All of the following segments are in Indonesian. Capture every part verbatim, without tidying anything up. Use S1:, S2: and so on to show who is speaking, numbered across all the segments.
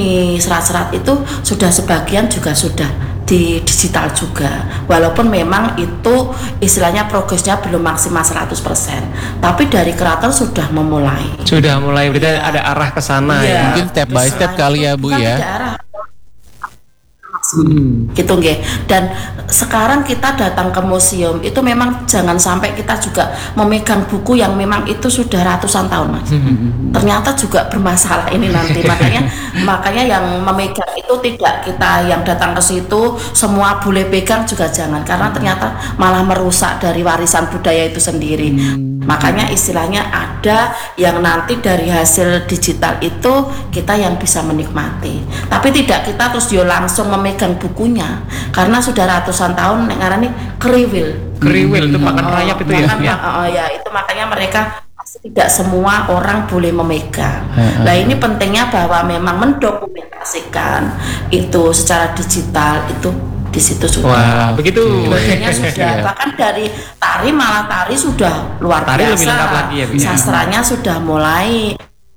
S1: ini serat-serat itu sudah sebagian juga sudah di digital juga, walaupun memang itu istilahnya progresnya belum maksimal seratus persen, tapi dari keraton sudah memulai
S2: sudah mulai berarti ada arah ke sana
S1: Iya.
S2: ya.
S3: Mungkin step by step kali ya Bu
S1: Bukan
S3: ya.
S1: tidak arah.
S2: Hmm.
S1: Gitu nggih. Dan sekarang kita datang ke museum itu memang jangan sampai kita juga memegang buku yang memang itu sudah ratusan tahun, Mas. Ternyata juga bermasalah ini nanti. Makanya makanya yang memegang itu tidak kita yang datang ke situ semua boleh pegang juga jangan, karena ternyata malah merusak dari warisan budaya itu sendiri. Makanya istilahnya ada yang nanti dari hasil digital itu kita yang bisa menikmati. Tapi tidak kita terus dia langsung memegang bukunya, karena sudah ratusan tahun nek ngarani kriwil.
S2: Kriwil itu makan rayap itu ya.
S1: Makan,
S2: ya.
S1: oh, ya itu makanya mereka tidak semua orang boleh memegang. Nah ini pentingnya bahwa memang mendokumentasikan itu secara digital itu di situ sudah.
S2: Wah, begitu.
S1: Belajarnya sudah, bahkan dari tari malah tari sudah luar
S2: Tari
S1: biasa.
S2: lebih lengkap lagi ya, Bu, ya?
S1: Sastranya sudah mulai.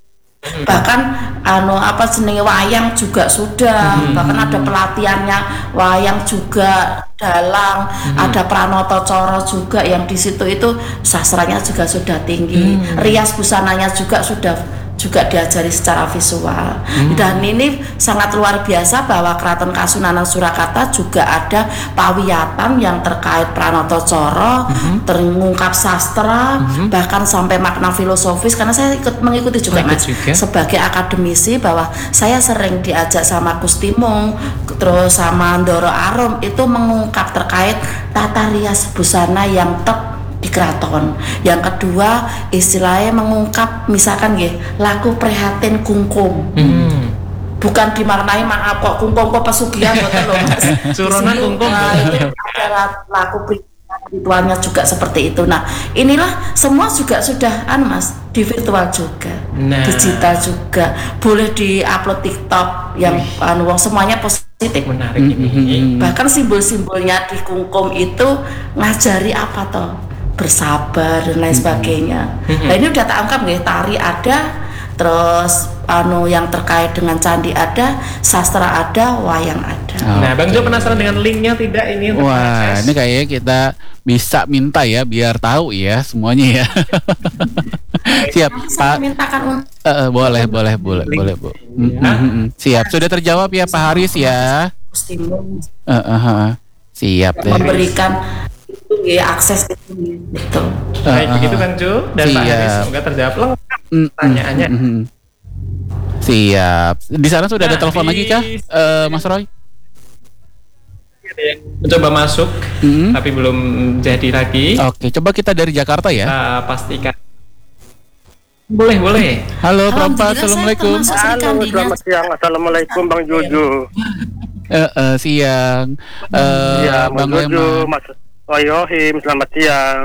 S1: Bahkan anu apa jenenge wayang juga sudah,
S2: Hmm.
S1: bahkan ada pelatihannya wayang juga, dalang,
S2: Hmm.
S1: ada pranoto coro juga yang di situ itu sastranya juga sudah tinggi,
S2: Hmm.
S1: rias busananya juga sudah juga diajari secara visual. Dan ini sangat luar biasa bahwa Keraton Kasunanan Surakarta juga ada pawiyatan yang terkait pranoto coro, terungkap sastra, bahkan sampai makna filosofis, karena saya ikut mengikuti juga,
S2: Oh, ikut
S1: Mas,
S2: juga.
S1: sebagai akademisi, bahwa saya sering diajak sama Gusti Mung terus sama Ndoro Arum itu mengungkap terkait tata rias busana yang tek di keraton. Yang kedua istilahnya mengungkap misalkan nggih laku prihatin kungkum.
S2: Hmm.
S1: Bukan dimaknai maaf kok kungkum kok pesugihan boten lho, Mas.
S2: Suronan
S1: Di situ,
S2: kungkum.
S1: nah, itu adalah laku prihatin ritualnya juga seperti itu. Nah, inilah semua juga sudah anu Mas, di virtual juga.
S2: Nah.
S1: Digital juga. Boleh di-upload TikTok yang anu wong semuanya positif.
S2: Menarik ini.
S1: Bahkan simbol-simbolnya di kungkum itu ngajari apa toh? Bersabar dan lain sebagainya. Nah ini udah tak angkat nih, tari ada, terus anu yang terkait dengan candi ada, sastra ada, wayang ada.
S2: Nah, Bang Jo penasaran dengan linknya tidak ini untuk
S3: Wah,
S2: akses?
S3: ini kayaknya kita bisa minta ya biar tahu ya semuanya ya. Siap,
S1: Saya
S3: Pak.
S1: mintakan untuk
S3: Eh, eh, boleh, boleh, boleh, boleh, Bu. Mm, mm, mm, mm. Siap, sudah terjawab ya Pak Haris ya.
S1: Gusti Mung
S3: Eh, eh, eh. Siap deh.
S1: memberikan itu ya, akses itu gitu.
S2: Baik,
S3: Eh,
S2: begitu
S3: eh.
S2: kan Jo dan Pak
S3: Siap.
S2: Haris, semoga terjawab lengkap
S3: Mm, mm,
S2: pertanyaannya.
S3: mm, mm. Siap. Di sana sudah ada
S2: Nah,
S3: telepon
S2: di-
S3: lagi kah, Eh, Mas Roy?
S2: Ada yang mencoba masuk
S3: Mm.
S2: tapi belum jadi lagi.
S3: Oke, coba kita dari Jakarta ya.
S2: Kita pastikan. Boleh, boleh.
S3: Halo, Perempat.
S1: Alhamdulillah, saya
S3: Assalamualaikum.
S1: termasuk Sri
S4: Halo,
S1: Kandinya.
S4: selamat siang. Assalamualaikum Bang Jojo.
S3: Eh, eh, siang. Eh,
S4: Ya,
S3: Bang
S4: Bang Jojo,
S3: Leman.
S4: Mas Wayohim, selamat siang.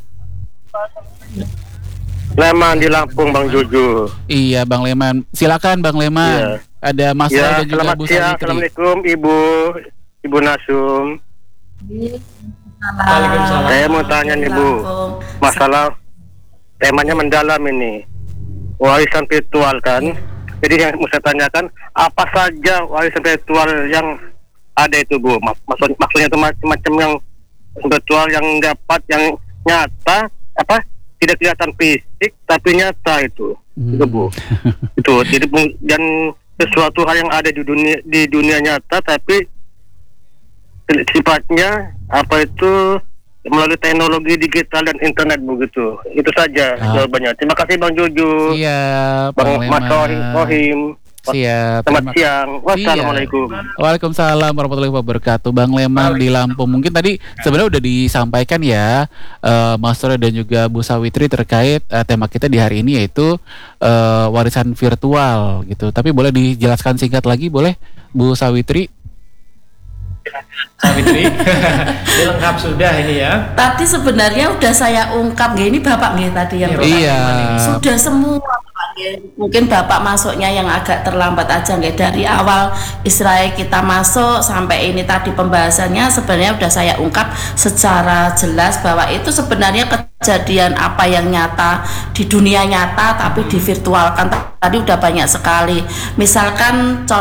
S4: Leman di Lampung, Bang Jojo.
S3: Iya, Bang Leman. Silakan Bang Leman.
S4: Iya.
S3: Ada Mas Roy
S4: Ya,
S3: dan juga
S4: selamat
S3: Bu
S4: siang.
S3: Sawitri.
S4: Assalamualaikum Ibu, Ibu Nasum.
S2: Waalaikumsalam.
S4: Saya mau tanya nih Bu, masalah temanya mendalam ini. Warisan virtual kan. Jadi yang mau saya tanyakan, apa saja warisan virtual yang ada itu Bu? Mak- Maksud, maksudnya itu macam-macam yang virtual yang dapat, yang nyata, apa tidak kelihatan fisik tapi nyata itu,
S3: Hmm.
S4: itu Bu. Itu jadi bu- dan sesuatu hal yang ada di dunia di dunia nyata tapi sifatnya apa itu melalui teknologi digital dan internet begitu. Itu saja
S3: Ah.
S4: jawabannya. Terima kasih Bang Jojo.
S3: Siap,
S4: Bang
S3: Bang
S4: Mas Rohim.
S3: Leman.
S4: Rohim.
S3: Siap.
S4: Selamat
S3: terima-
S4: siang. Wassalamualaikum.
S3: Waalaikumsalam warahmatullahi wabarakatuh. Bang Leman di Lampung. Mungkin tadi sebenarnya udah disampaikan ya, eh, Mas Roy dan juga Bu Sawitri terkait eh, tema kita di hari ini yaitu eh, warisan virtual gitu. Tapi boleh dijelaskan singkat lagi, boleh Bu Sawitri?
S2: Sawitri. Ini lengkap sudah ini ya.
S1: Tadi sebenarnya udah saya ungkap, nggih, ini Bapak nggih tadi yang bertanya.
S3: Iya.
S1: Sudah semua Bapak, nggih. Mungkin Bapak masuknya yang agak terlambat aja nggih, dari awal Israel kita masuk sampai ini tadi pembahasannya sebenarnya udah saya ungkap secara jelas bahwa itu sebenarnya kejadian apa yang nyata di dunia nyata tapi divirtualkan tadi udah banyak sekali. Misalkan contoh